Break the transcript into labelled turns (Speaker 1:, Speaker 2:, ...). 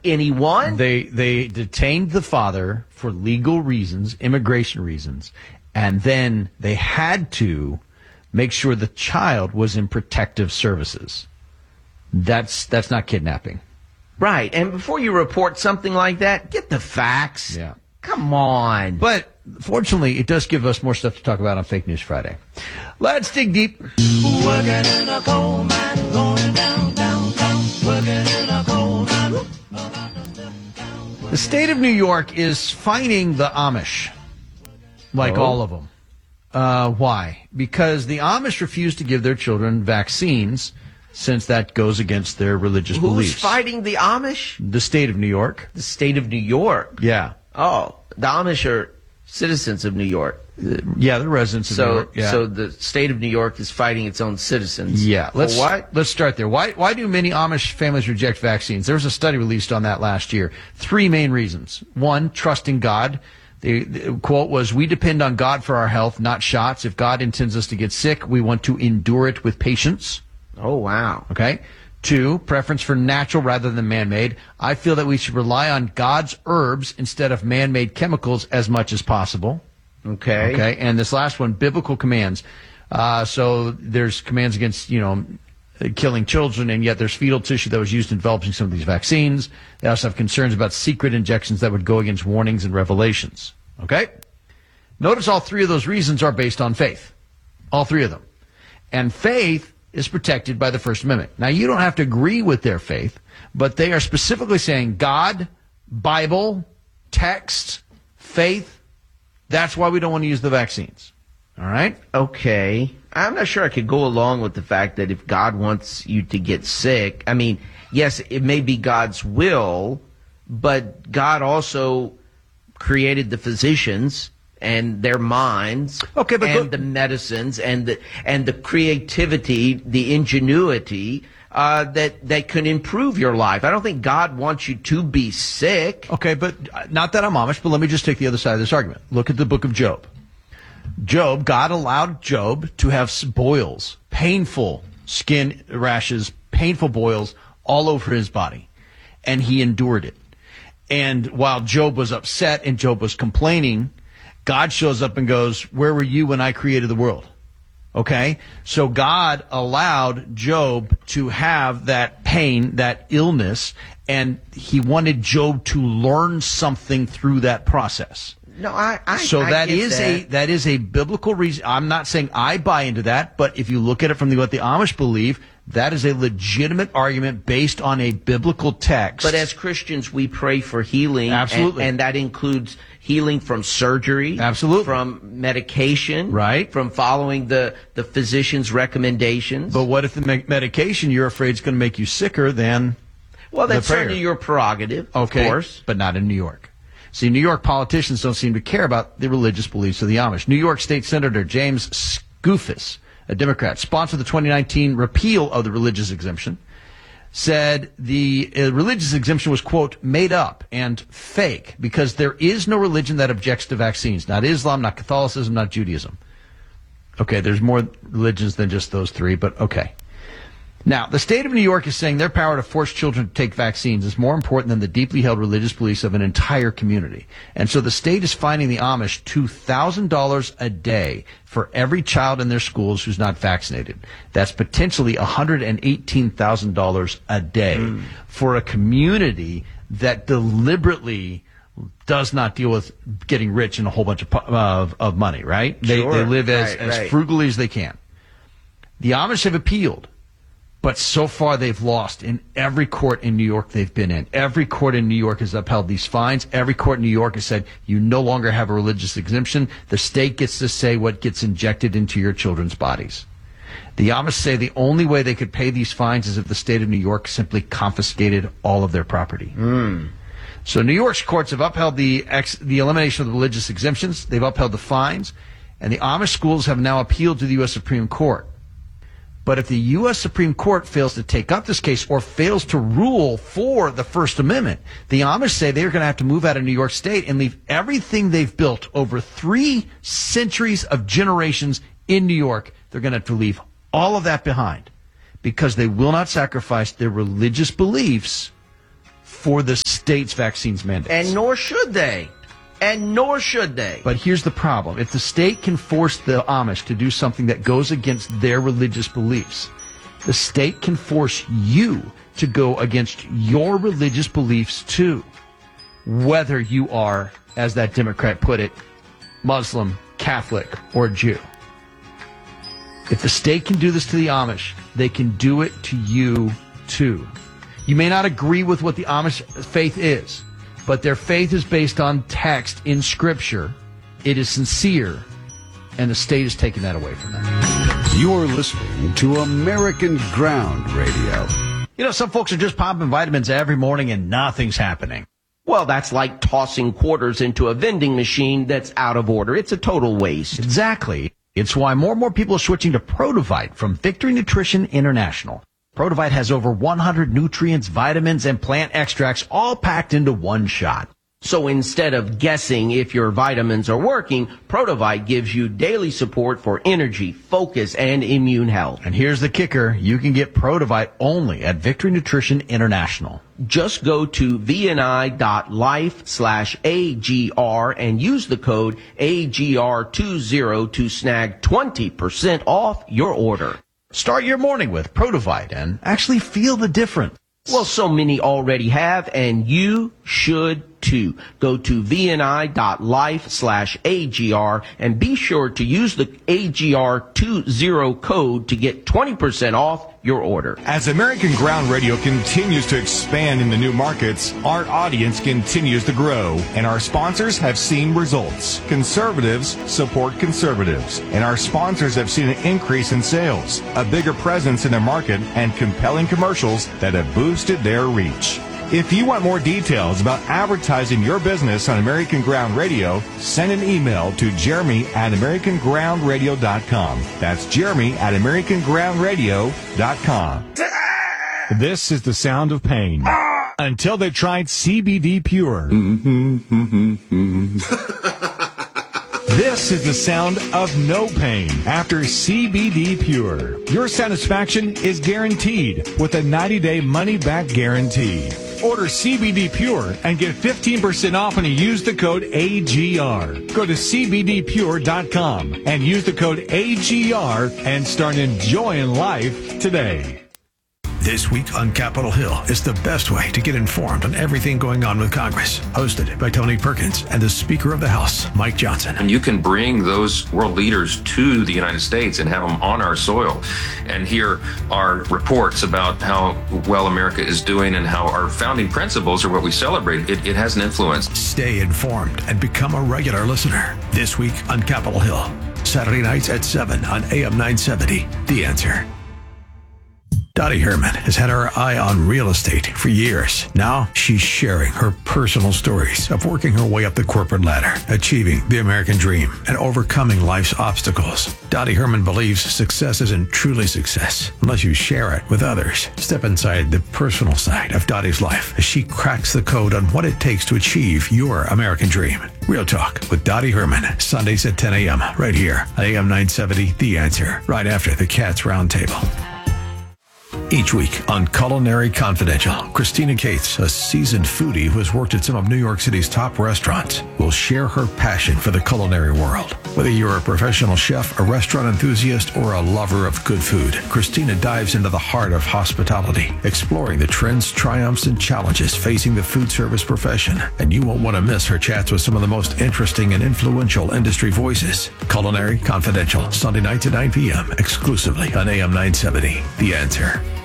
Speaker 1: anyone.
Speaker 2: They detained the father for legal reasons, immigration reasons, and then they had to make sure the child was in protective services. That's not kidnapping.
Speaker 1: Right. And before you report something like that, get the facts.
Speaker 2: Yeah.
Speaker 1: Come on.
Speaker 2: But fortunately, it does give us more stuff to talk about on Fake News Friday. Let's dig deep.
Speaker 3: Working in a coal mine, going down, down, down. Working in a coal mine.
Speaker 2: The state of New York is fining the Amish, like all of them. Why? Because the Amish refuse to give their children vaccines, since that goes against their religious beliefs.
Speaker 1: Who's fighting the Amish?
Speaker 2: The state of New York.
Speaker 1: The state of New York.
Speaker 2: Yeah.
Speaker 1: Oh, the Amish are citizens of New York.
Speaker 2: Yeah, they're residents of New York. Yeah.
Speaker 1: So the state of New York is fighting its own citizens.
Speaker 2: Yeah.
Speaker 1: What?
Speaker 2: Let's start there. Why do many Amish families reject vaccines? There was a study released on that last year. 3 main reasons. 1, trusting God. The quote was, "We depend on God for our health, not shots. If God intends us to get sick, we want to endure it with patience."
Speaker 1: Oh, wow.
Speaker 2: Okay. 2, preference for natural rather than man-made. I feel that we should rely on God's herbs instead of man-made chemicals as much as possible.
Speaker 1: Okay.
Speaker 2: Okay. And this last one, biblical commands. So there's commands against, killing children, and yet there's fetal tissue that was used in developing some of these vaccines. They also have concerns about secret injections that would go against warnings and revelations. Okay? Notice all 3 of those reasons are based on faith. All 3 of them. And faith is protected by the First Amendment. Now, you don't have to agree with their faith, but they are specifically saying God, Bible, text, faith. That's why we don't want to use the vaccines. All right?
Speaker 1: Okay. I'm not sure I could go along with the fact that if God wants you to get sick, I mean, yes, it may be God's will, but God also created the physicians and their minds, and the medicines, and the creativity, the ingenuity that can improve your life. I don't think God wants you to be sick.
Speaker 2: Okay, but not that I'm Amish, but let me just take the other side of this argument. Look at the book of Job. God allowed Job to have boils, painful skin rashes, painful boils all over his body, and he endured it. And while Job was upset and Job was complaining, God shows up and goes, "Where were you when I created the world?" Okay? So God allowed Job to have that pain, that illness, and he wanted Job to learn something through that process.
Speaker 1: No,
Speaker 2: that is a biblical reason. I'm not saying I buy into that, but if you look at it from what the Amish believe, that is a legitimate argument based on a biblical text.
Speaker 1: But as Christians, we pray for healing.
Speaker 2: Absolutely.
Speaker 1: And that includes healing from surgery.
Speaker 2: Absolutely.
Speaker 1: From medication.
Speaker 2: Right.
Speaker 1: From following the physician's recommendations.
Speaker 2: But what if the medication you're afraid is going to make you sicker than
Speaker 1: Well, that's
Speaker 2: the prayer?
Speaker 1: certainly your prerogative,
Speaker 2: okay,
Speaker 1: of course.
Speaker 2: But not in New York. See, New York politicians don't seem to care about the religious beliefs of the Amish. New York State Senator James Skoufis, a Democrat, sponsored the 2019 repeal of the religious exemption, said the religious exemption was, quote, made up and fake because there is no religion that objects to vaccines. Not Islam, not Catholicism, not Judaism. Okay, there's more religions than just those 3, but okay. Now, the state of New York is saying their power to force children to take vaccines is more important than the deeply held religious beliefs of an entire community. And so the state is fining the Amish $2,000 a day for every child in their schools who's not vaccinated. That's potentially $118,000 a day for a community that deliberately does not deal with getting rich and a whole bunch of money, right?
Speaker 1: Sure.
Speaker 2: They live as frugally as they can. The Amish have appealed. But so far, they've lost in every court in New York they've been in. Every court in New York has upheld these fines. Every court in New York has said you no longer have a religious exemption. The state gets to say what gets injected into your children's bodies. The Amish say the only way they could pay these fines is if the state of New York simply confiscated all of their property. So New York's courts have upheld the elimination of the religious exemptions. They've upheld the fines. And the Amish schools have now appealed to the U.S. Supreme Court. But if the U.S. Supreme Court fails to take up this case or fails to rule for the First Amendment, the Amish say they're going to have to move out of New York State and leave everything they've built over 3 centuries of generations in New York. They're going to have to leave all of that behind because they will not sacrifice their religious beliefs for the state's vaccines mandates.
Speaker 1: And nor should they. And nor should they.
Speaker 2: But here's the problem. If the state can force the Amish to do something that goes against their religious beliefs, the state can force you to go against your religious beliefs too. Whether you are, as that Democrat put it, Muslim, Catholic, or Jew. If the state can do this to the Amish, they can do it to you too. You may not agree with what the Amish faith is, but their faith is based on text in Scripture. It is sincere, and the state is taking that away from them.
Speaker 4: You're listening to American Ground Radio.
Speaker 2: You know, some folks are just popping vitamins every morning and nothing's happening.
Speaker 1: Well, that's like tossing quarters into a vending machine that's out of order. It's a total waste.
Speaker 2: Exactly. It's why more and more people are switching to Protovite from Victory Nutrition International. Protovite has over 100 nutrients, vitamins, and plant extracts all packed into one shot.
Speaker 1: So instead of guessing if your vitamins are working, Protovite gives you daily support for energy, focus, and immune health.
Speaker 2: And here's the kicker. You can get Protovite only at Victory Nutrition International.
Speaker 1: Just go to vni.life/AGR and use the code AGR20 to snag 20% off your order.
Speaker 2: Start your morning with Protovite and actually feel the difference.
Speaker 1: Well, so many already have, and you should too. Go to vni.life/AGR and be sure to use the AGR20 code to get 20% off your order.
Speaker 5: As American Ground Radio continues to expand in the new markets, our audience continues to grow, and our sponsors have seen results. Conservatives support conservatives, and our sponsors have seen an increase in sales, a bigger presence in their market, and compelling commercials that have boosted their reach. If you want more details about advertising your business on American Ground Radio, send an email to jeremy@americangroundradio.com. That's jeremy@americangroundradio.com. This is the sound of pain. Until they tried CBD Pure. This is the sound of no pain after CBD Pure. Your satisfaction is guaranteed with a 90-day money-back guarantee. Order CBD Pure and get 15% off when you use the code AGR. Go to CBDPure.com and use the code AGR and start enjoying life today.
Speaker 6: This week on Capitol Hill is the best way to get informed on everything going on with Congress. Hosted by Tony Perkins and the Speaker of the House, Mike Johnson.
Speaker 7: And you can bring those world leaders to the United States and have them on our soil and hear our reports about how well America is doing and how our founding principles are what we celebrate. It has an influence.
Speaker 6: Stay informed and become a regular listener. This week on Capitol Hill. Saturday nights at 7 on AM 970. The Answer. Dottie Herman has had her eye on real estate for years. Now she's sharing her personal stories of working her way up the corporate ladder, achieving the American dream, and overcoming life's obstacles. Dottie Herman believes success isn't truly success unless you share it with others. Step inside the personal side of Dottie's life as she cracks the code on what it takes to achieve your American dream. Real Talk with Dottie Herman, Sundays at 10 a.m. right here on AM 970, The Answer, right after the Cats Roundtable. Each week on Culinary Confidential, Christina Cates, a seasoned foodie who has worked at some of New York City's top restaurants, will share her passion for the culinary world. Whether you're a professional chef, a restaurant enthusiast, or a lover of good food, Christina dives into the heart of hospitality, exploring the trends, triumphs, and challenges facing the food service profession. And you won't want to miss her chats with some of the most interesting and influential industry voices. Culinary Confidential, Sunday nights at 9 p.m., exclusively on AM 970. The Answer.